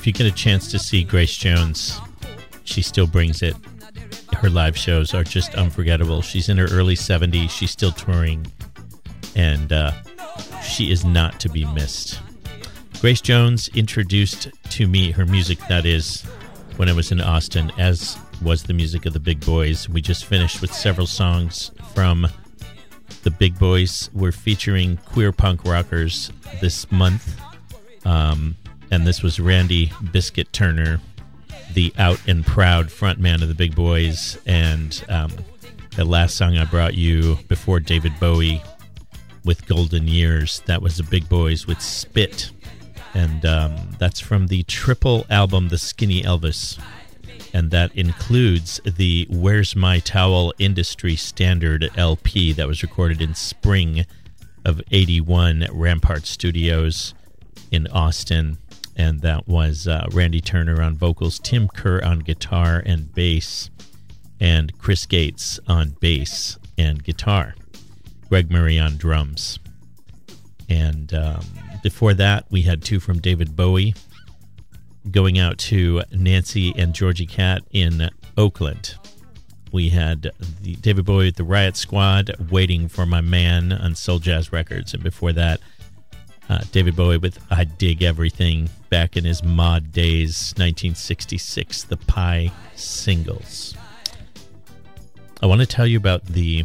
if you get a chance to see Grace Jones, she still brings it. Her live shows are just unforgettable. She's in her early 70s. She's still touring, and she is not to be missed. Grace Jones introduced to me her music, that is, when I was in Austin, as was the music of the Big Boys. We just finished with several songs from the Big Boys. We're featuring queer punk rockers this month. And this was Randy Biscuit Turner, the out and proud frontman of the Big Boys. And the last song I brought you before David Bowie with Golden Years, that was the Big Boys with Spit. And that's from the triple album, The Skinny Elvis. And that includes the Where's My Towel Industry Standard LP that was recorded in spring of 81 at Rampart Studios in Austin. And that was Randy Turner on vocals, Tim Kerr on guitar and bass, and Chris Gates on bass and guitar, Greg Murray on drums. And before that, we had two from David Bowie, going out to Nancy and Georgie Cat in Oakland. We had the David Bowie with the Riot Squad, Waiting for My Man on Soul Jazz Records. And before that, David Bowie with I Dig Everything back in his mod days, 1966, the Pie singles. I want to tell you about the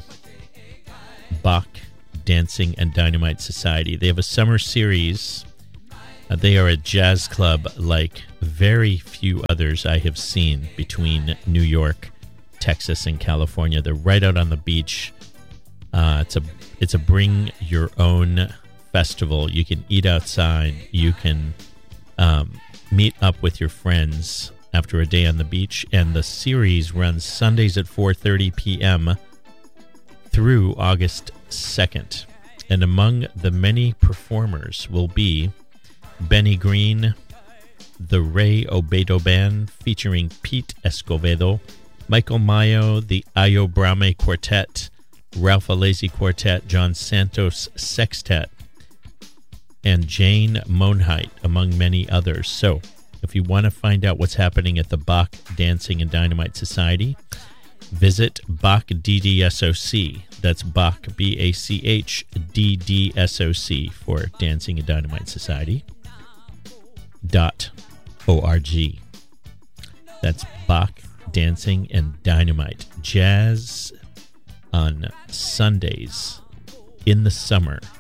Bach Dancing and Dynamite Society. They have a summer series. They are a jazz club like very few others I have seen between New York, Texas, and California. They're right out on the beach. It's a bring your own festival. You can eat outside. You can meet up with your friends after a day on the beach. And the series runs Sundays at 4:30 p.m. through August 2nd. And among the many performers will be Benny Green, the Ray Obedo Band featuring Pete Escovedo, Michael Mayo, the Ayo Brame Quartet, Ralph Alesi Quartet, John Santos Sextet, and Jane Monheit, among many others. So, if you want to find out what's happening at the Bach Dancing and Dynamite Society, visit Bach DDSOC. That's Bach, BACH DDSOC for Dancing and Dynamite Society. .org. That's Bach Dancing and Dynamite. Jazz on Sundays in the summer